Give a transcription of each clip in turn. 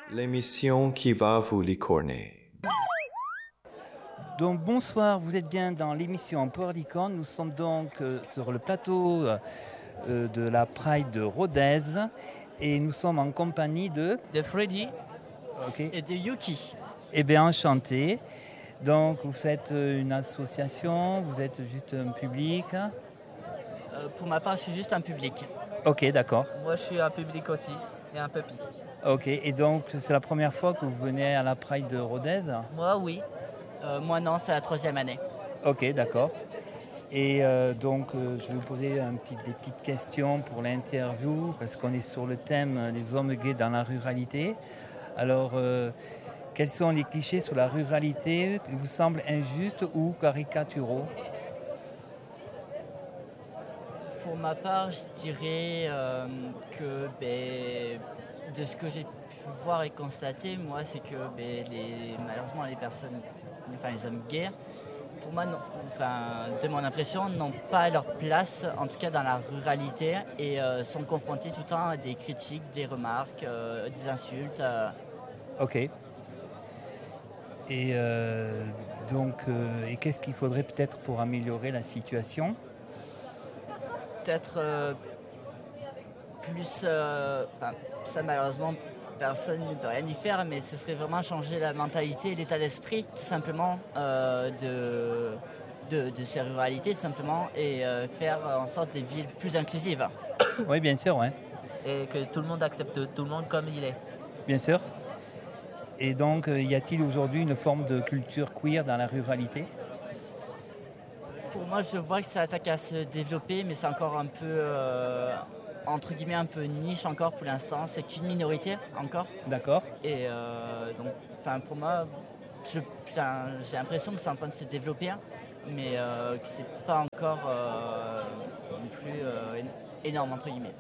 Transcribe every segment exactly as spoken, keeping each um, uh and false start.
l'émission qui va vous licorner. Donc bonsoir, vous êtes bien dans l'émission Power Licorne. Nous sommes donc euh, sur le plateau euh, de la Pride de Rodez et nous sommes en compagnie de... De Freddy okay. et de Yuki. Eh bien enchanté. Donc vous faites une association, vous êtes juste un public? euh, Pour ma part, je suis juste un public. Ok, d'accord. Moi, je suis un public aussi et un puppy. Ok, et donc c'est la première fois que vous venez à la Pride de Rodez? Moi, oui. Euh, moi, non, c'est la troisième année. Ok, d'accord. Et euh, donc, euh, je vais vous poser un petit, des petites questions pour l'interview, parce qu'on est sur le thème euh, les hommes gays dans la ruralité. Alors, euh, quels sont les clichés sur la ruralité qui vous semblent injustes ou caricaturaux? Pour ma part, je dirais euh, que ben, de ce que j'ai pu voir et constater, moi, c'est que ben, les, malheureusement les personnes, enfin les hommes gays, pour moi, non, enfin, de mon impression, n'ont pas leur place, en tout cas dans la ruralité, et euh, sont confrontés tout le temps à des critiques, des remarques, euh, des insultes. Euh. Ok. Et euh, donc, euh, et qu'est-ce qu'il faudrait peut-être pour améliorer la situation? Peut-être euh, plus, euh, enfin, ça malheureusement personne ne peut rien y faire, mais ce serait vraiment changer la mentalité, l'état d'esprit tout simplement euh, de, de, de ces ruralités tout simplement et euh, faire en sorte des villes plus inclusives. Oui, bien sûr, ouais. Et que tout le monde accepte tout le monde comme il est. Bien sûr. Et donc, y a-t-il aujourd'hui une forme de culture queer dans la ruralité? Pour moi, je vois que ça attaque à se développer, mais c'est encore un peu, euh, entre guillemets, un peu niche encore pour l'instant. C'est qu'une minorité encore. D'accord. Et euh, donc, enfin, pour moi, je, j'ai l'impression que c'est en train de se développer, mais euh, que c'est pas encore euh, non plus euh, énorme entre guillemets.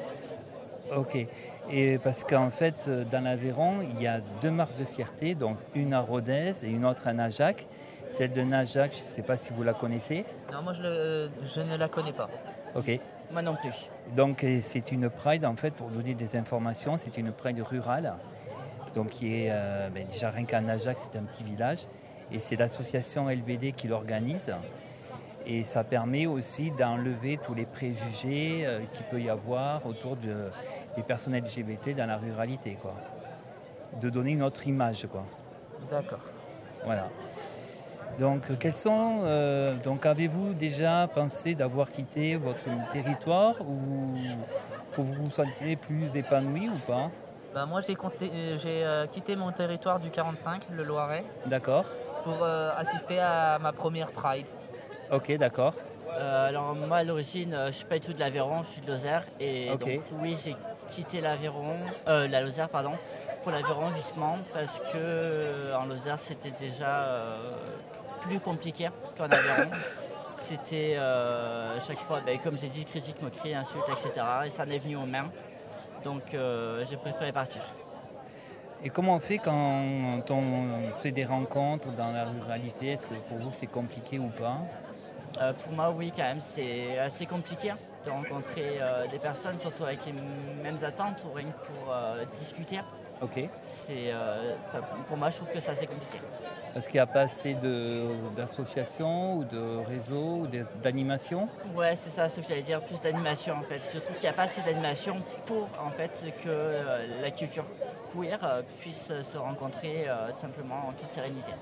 Ok. Et parce qu'en fait, dans l'Aveyron, il y a deux marches de fierté, donc une à Rodez et une autre à Najac. Celle de Najac, je ne sais pas si vous la connaissez. Non, moi je, le, je ne la connais pas. Ok. Moi non plus. Donc c'est une Pride, en fait, pour donner des informations, c'est une Pride rurale. Donc qui est, euh, ben, déjà rien qu'à Najac, c'est un petit village. Et c'est l'association L B D qui l'organise. Et ça permet aussi d'enlever tous les préjugés euh, qu'il peut y avoir autour de, des personnes L G B T dans la ruralité, quoi. De donner une autre image, quoi. D'accord. Voilà. Donc, quels sont, euh, donc avez-vous déjà pensé d'avoir quitté votre territoire ou pour vous vous sentez plus épanoui ou pas? Bah moi j'ai, compté, j'ai euh, quitté mon territoire du quarante-cinq, le Loiret. D'accord. Pour euh, assister à ma première Pride. Ok, d'accord. Euh, alors moi à l'origine, euh, je suis pas du tout de l'Aveyron, je suis de Lozère et okay. donc oui j'ai quitté l'Aveyron, euh, la Lozère pardon, pour l'Aveyron justement parce que euh, en Lozère c'était déjà euh, plus compliqué qu'en Aveyron. C'était euh, chaque fois, ben, comme j'ai dit, critique, moquerie, insultes, et cetera. Et ça en est venu aux mains. Donc euh, j'ai préféré partir. Et comment on fait quand on fait des rencontres dans la ruralité? Est-ce que pour vous c'est compliqué ou pas? euh, Pour moi oui quand même, c'est assez compliqué de rencontrer euh, des personnes, surtout avec les mêmes attentes, ou rien que pour euh, discuter. Ok. C'est, euh, pour moi je trouve que c'est assez compliqué. Parce qu'il n'y a pas assez de, d'associations ou de réseaux ou d'animations? Ouais, c'est ça ce que j'allais dire, plus d'animation en fait. Je trouve qu'il n'y a pas assez d'animation pour en fait que euh, la culture queer euh, puisse se rencontrer euh, tout simplement en toute sérénité.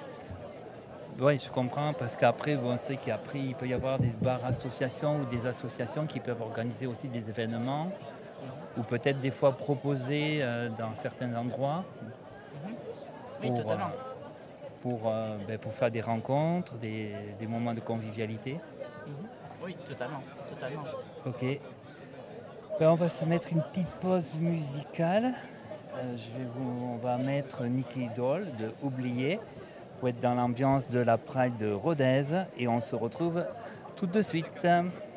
Oui, je comprends, parce qu'après, bon, on sait qu'après, il peut y avoir des bars associations ou des associations qui peuvent organiser aussi des événements, mmh. ou peut-être des fois proposer euh, dans certains endroits. Mmh. Oui, pour, totalement. Euh, pour, euh, ben, pour faire des rencontres, des, des moments de convivialité. Mmh. Oui, totalement, totalement. Ok. Ben, on va se mettre une petite pause musicale. Euh, je vais vous, on va mettre Nicky Doll de Oublié pour être dans l'ambiance de la Pride de Rodez et on se retrouve tout de suite.